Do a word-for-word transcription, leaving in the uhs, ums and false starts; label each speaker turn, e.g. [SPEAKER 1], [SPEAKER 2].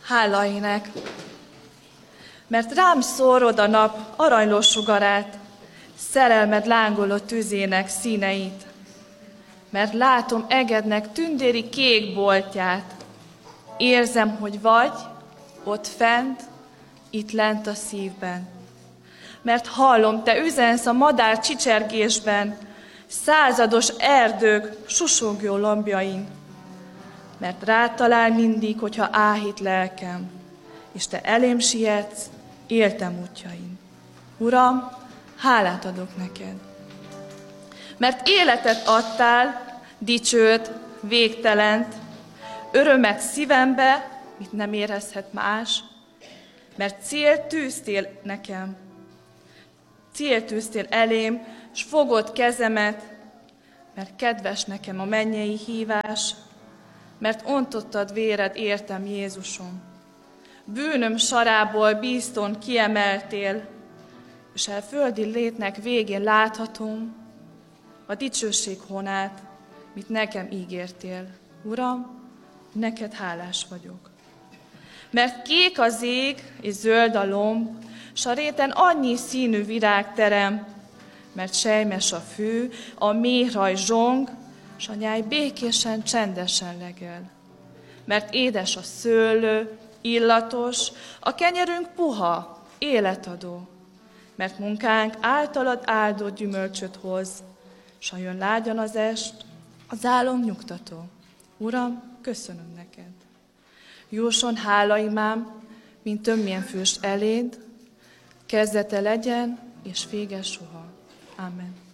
[SPEAKER 1] Hála ének, mert rám szórod a nap aranylós sugarát, szerelmed lángoló tüzének színeit, mert látom egednek tündéri kék boltját, érzem, hogy vagy ott fent, itt lent a szívben. Mert hallom, te üzensz a madár csicsergésben, százados erdők susogó lombjain, mert rád talál mindig, hogyha áhít lelkem, és te elém sietsz éltem útjain. Uram, hálát adok neked, mert életet adtál, dicsőt, végtelent, örömet szívembe, mit nem érezhet más, mert célt tűztél nekem, célt tűztél elém, s fogod kezemet, mert kedves nekem a mennyei hívás, mert ontottad véred értem, Jézusom. Bűnöm sarából bízton kiemeltél, és el földi létnek végén láthatom a dicsőség honát, mit nekem ígértél. Uram, neked hálás vagyok. Mert kék az ég, és zöld a lomb, s a réten annyi színű virág terem, mert selymes a fű, a méhraj zsong, s a nyáj békésen, csendesen legel. Mert édes a szőlő, illatos, a kenyerünk puha, életadó. Mert munkánk általad áldott gyümölcsöt hoz, s a jön lágyan az est, az álom nyugtató. Uram, köszönöm neked. Jóson hálaimám, mint tömmilyen füst eléd, kezdete legyen, és vége soha. Amen.